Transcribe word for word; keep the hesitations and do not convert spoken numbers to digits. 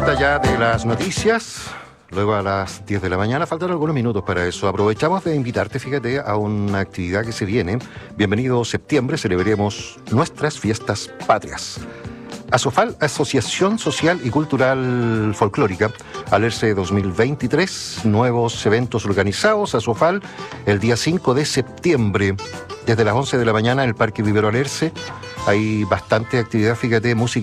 vuelta ya de las noticias, luego a las diez de la mañana, faltan algunos minutos para eso. Aprovechamos de invitarte, fíjate, a una actividad que se viene. Bienvenido septiembre, celebremos nuestras fiestas patrias. ASOFAL, Asociación Social y Cultural Folclórica, Alerce dos mil veintitrés, nuevos eventos organizados. ASOFAL, el día cinco de septiembre, desde las once de la mañana en el Parque Vivero Alerce. Hay bastante actividad, fíjate, música